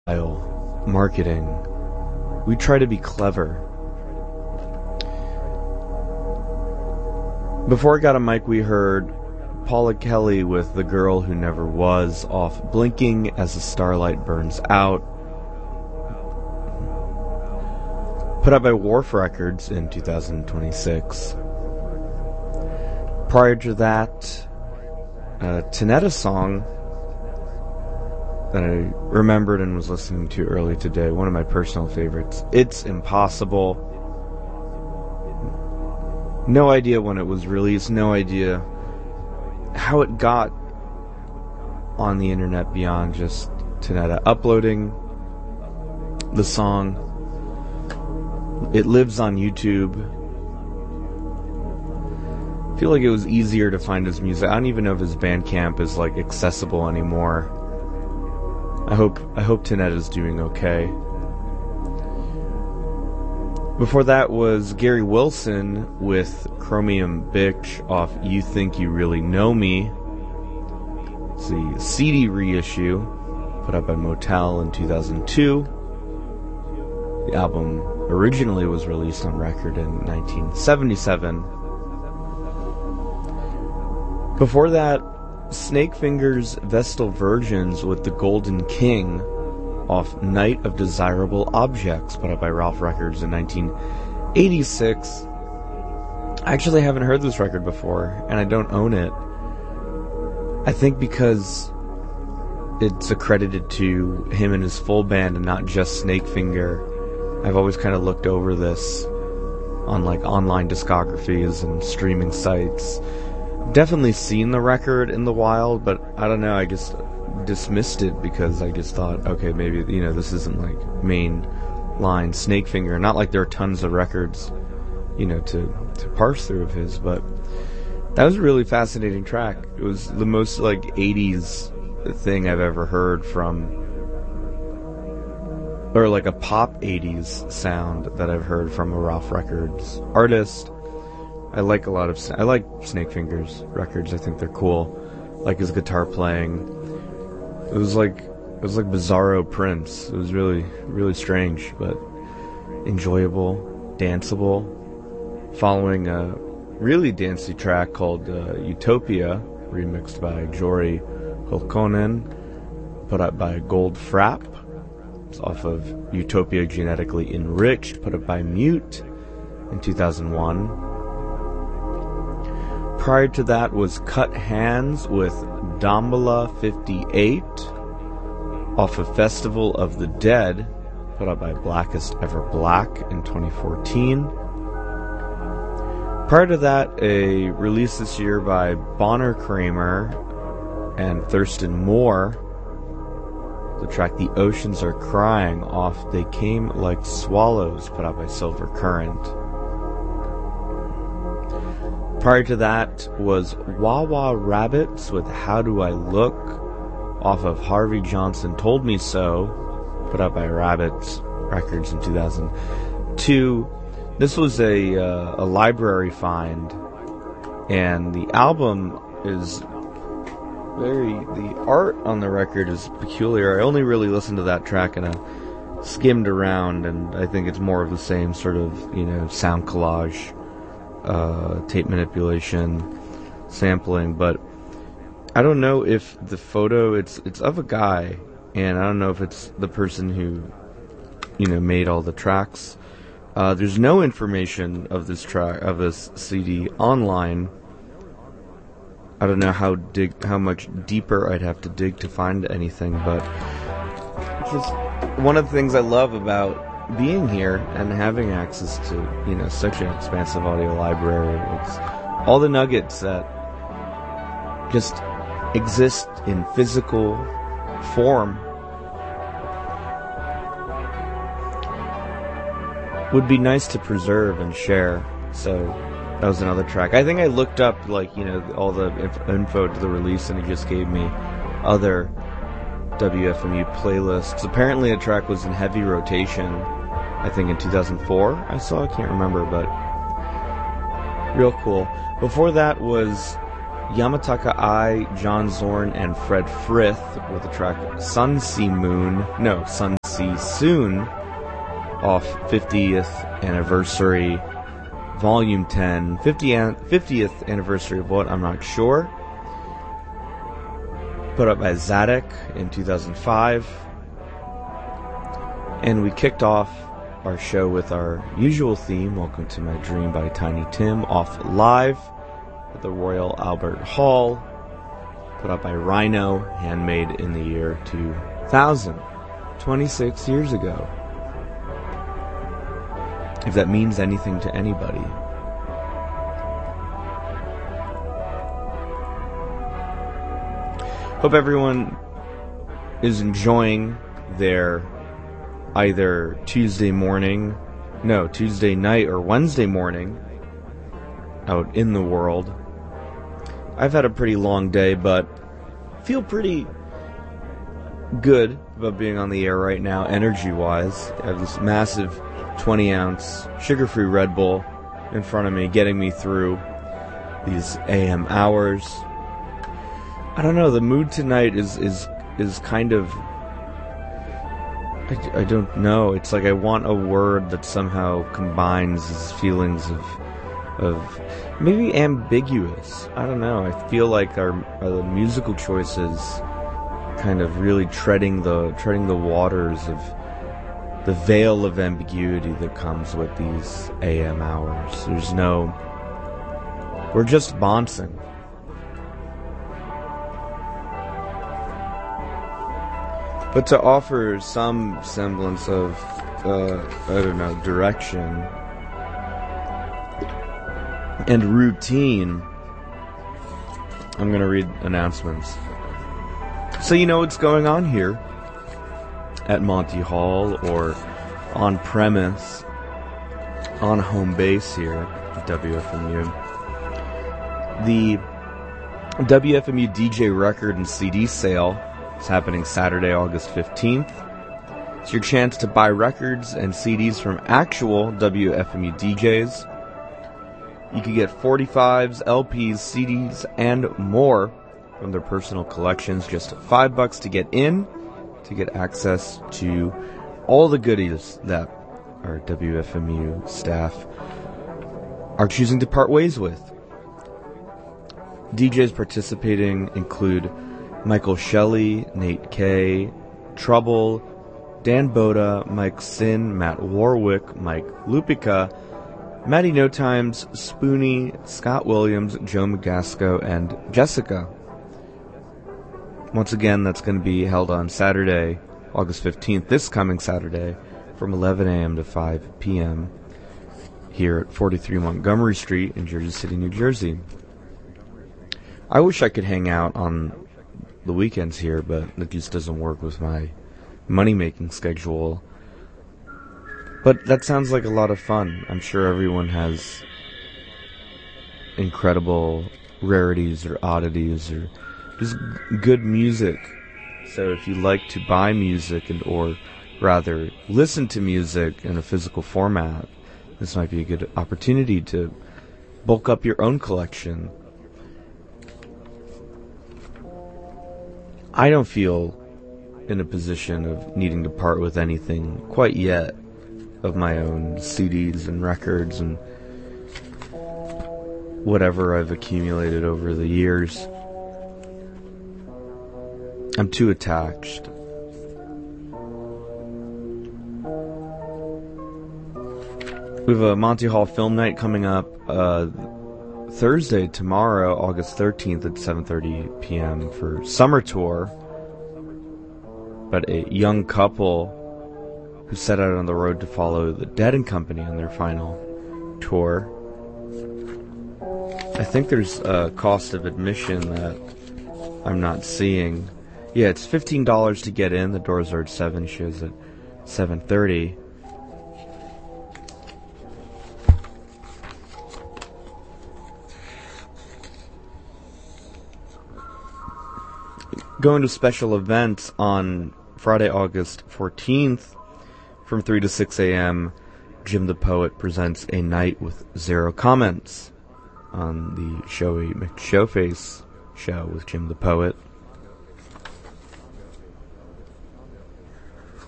marketing. We try to be clever. Before I got a mic, we heard Paula Kelly with The Girl Who Never Was off Blinking as the Starlight Burns Out, put out by Wharf Records in 2026. Prior to that, a Tanetta song that I remembered and was listening to early today, one of my personal favorites. It's Impossible. No idea when it was released, no idea how it got on the internet beyond just Tanetta uploading the song. It lives on YouTube. I feel like it was easier to find his music. I don't even know if his Bandcamp is like accessible anymore. I hope Tanetta's doing okay. Before that was Gary Wilson with Chromium Bitch off You Think You Really Know Me. It's the CD reissue put out by Motel in 2002. The album originally was released on record in 1977. Before that, Snakefinger's Vestal Virgins with The Golden King off Night of Desirable Objects, put out by Ralph Records in 1986. I actually haven't heard this record before, and I don't own it. I think because it's accredited to him and his full band and not just Snakefinger. I've always kind of looked over this on like online discographies and streaming sites. Definitely seen the record in the wild, but I don't know, I just dismissed it because I just thought, okay, maybe, this isn't like main line Snakefinger. Not like there are tons of records, to parse through of his, but that was a really fascinating track. It was the most like 80s thing I've ever heard from, or like a pop 80s sound that I've heard from a Ralph Records artist. I like Snakefinger's records. I think they're cool. Like his guitar playing. It was like Bizarro Prince. It was really, really strange, but enjoyable, danceable. Following a really dancey track called Utopia, remixed by Jori Hulkkonen, put out by Gold Frapp. It's off of Utopia Genetically Enriched, put out by Mute in 2001. Prior to that was Cut Hands with Dambala 58 off of Festival of the Dead, put out by Blackest Ever Black in 2014. Prior to that, a release this year by Bonner Kramer and Thurston Moore, the track The Oceans Are Crying off They Came Like Swallows, put out by Silver Current. Prior to that was Wawa Rabbits with How Do I Look off of Harvey Johnson Told Me So, put out by Rabbits Records in 2002. This was a library find, and the album is the art on the record is peculiar. I only really listened to that track and I skimmed around, and I think it's more of the same sort of, sound collage, tape manipulation, sampling, but I don't know if the photo, it's of a guy, and I don't know if it's the person who, made all the tracks. There's no information of this CD online. I don't know how much deeper I'd have to dig to find anything, but it's just one of the things I love about being here and having access to, such an expansive audio library. It's all the nuggets that just exist in physical form would be nice to preserve and share. So that was another track. I think I looked up all the info to the release, and it just gave me other WFMU playlists. Apparently a track was in heavy rotation, I think in 2004 I can't remember, but real cool. Before that was Yamataka Eye, John Zorn, and Fred Frith with the track Sun see soon off 50th Anniversary, Volume 10. 50th Anniversary of what? I'm not sure. Put up by Zadek in 2005. And we kicked off our show with our usual theme, Welcome to My Dream by Tiny Tim, off live at the Royal Albert Hall, put up by Rhino, handmade in the year 2000, 26 years ago. If that means anything to anybody. Hope everyone is enjoying their either Tuesday night or Wednesday morning out in the world. I've had a pretty long day, but feel pretty good about being on the air right now, energy-wise. I have this massive 20-ounce sugar-free Red Bull in front of me, getting me through these AM hours. I don't know, the mood tonight is kind of... I don't know. It's like I want a word that somehow combines these feelings of maybe ambiguous. I don't know. I feel like our musical choices kind of really treading the waters of the veil of ambiguity that comes with these AM hours. We're just bouncing. But to offer some semblance of, direction and routine, I'm going to read announcements. So you know what's going on here at Monty Hall, or on premise, on home base here at WFMU. The WFMU DJ record and CD sale is happening Saturday, August 15th. It's your chance to buy records and CDs from actual WFMU DJs. You can get 45s, LPs, CDs, and more from their personal collections. Just $5 to get in, to get access to all the goodies that our WFMU staff are choosing to part ways with. DJs participating include Michael Shelley, Nate K, Trouble, Dan Boda, Mike Sin, Matt Warwick, Mike Lupica, Matty No Times, Spoonie, Scott Williams, Joe Magasco, and Jessica. Once again, that's going to be held on Saturday, August 15th, this coming Saturday, from 11 a.m. to 5 p.m. here at 43 Montgomery Street in Jersey City, New Jersey. I wish I could hang out on the weekends here, but it just doesn't work with my money-making schedule. But that sounds like a lot of fun. I'm sure everyone has incredible rarities or oddities or just good music. So if you like to buy music or rather listen to music in a physical format, this might be a good opportunity to bulk up your own collection. I don't feel in a position of needing to part with anything quite yet of my own CDs and records and whatever I've accumulated over the years. I'm too attached. We have a Monty Hall film night coming up Thursday, tomorrow, August 13th at 7:30 p.m. for Summer Tour. But a young couple who set out on the road to follow the Dead and Company on their final tour. I think there's a cost of admission that I'm not seeing. Yeah, it's $15 to get in. The doors are at 7, shows at 7:30. Going to special events on Friday, August 14th from 3 to 6 a.m. Jim the Poet presents A Night with Zero Comments on the Showy McShowface show with Jim the Poet.